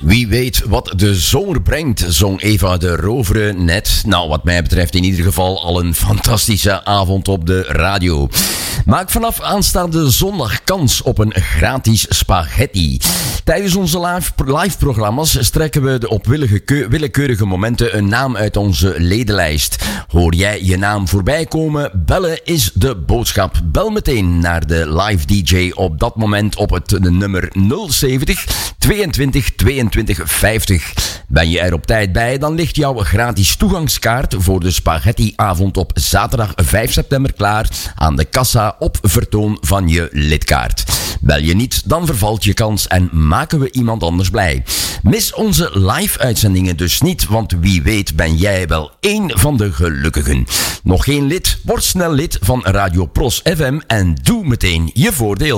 Wie weet wat de zomer brengt, zong Eva de Rovere net. Nou, wat mij betreft in ieder geval al een fantastische avond op de radio. Maak vanaf aanstaande zondag kans op een gratis spaghetti. Tijdens onze live-programma's strekken we op willekeurige momenten een naam uit onze ledenlijst. Hoor jij je naam voorbij komen? Bellen is de boodschap. Bel meteen naar de live DJ op dat moment op het nummer 070 22 22 50. Ben je er op tijd bij, dan ligt jouw gratis toegangskaart voor de spaghettiavond op zaterdag 5 september klaar aan de kassa op vertoon van je lidkaart. Bel je niet, dan vervalt je kans en maken we iemand anders blij. Mis onze live-uitzendingen dus niet, want wie weet ben jij wel één van de gelukkigen. Nog geen lid? Word snel lid van Radio Pros FM en doe meteen je voordeel.